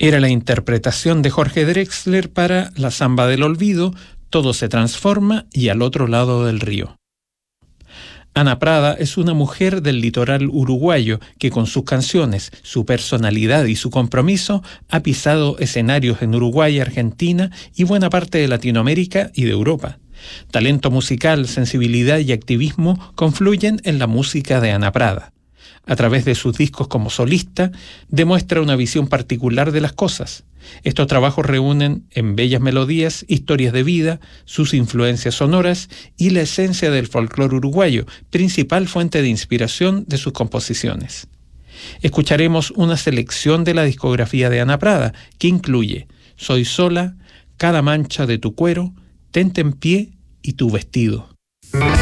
Era la interpretación de Jorge Drexler para La Zamba del Olvido, Todo se transforma y Al otro lado del río. Ana Prada es una mujer del litoral uruguayo que con sus canciones, su personalidad y su compromiso ha pisado escenarios en Uruguay, Argentina y buena parte de Latinoamérica y de Europa. Talento musical, sensibilidad y activismo confluyen en la música de Ana Prada. A través de sus discos como solista, demuestra una visión particular de las cosas. Estos trabajos reúnen en bellas melodías historias de vida, sus influencias sonoras y la esencia del folclore uruguayo, principal fuente de inspiración de sus composiciones. Escucharemos una selección de la discografía de Ana Prada, que incluye Soy sola, Cada mancha de tu cuero, Tente en pie y Tu vestido.